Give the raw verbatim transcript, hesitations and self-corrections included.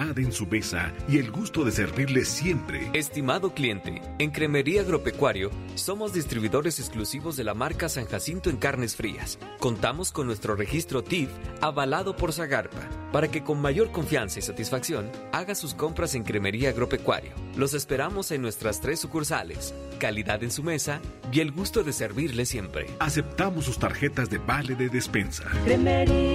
calidad en su mesa y el gusto de servirle siempre. Estimado cliente, en Cremería Agropecuario somos distribuidores exclusivos de la marca San Jacinto en carnes frías. Contamos con nuestro registro T I F avalado por Zagarpa para que con mayor confianza y satisfacción haga sus compras en Cremería Agropecuario. Los esperamos en nuestras tres sucursales, calidad en su mesa y el gusto de servirle siempre. Aceptamos sus tarjetas de vale de despensa. Cremería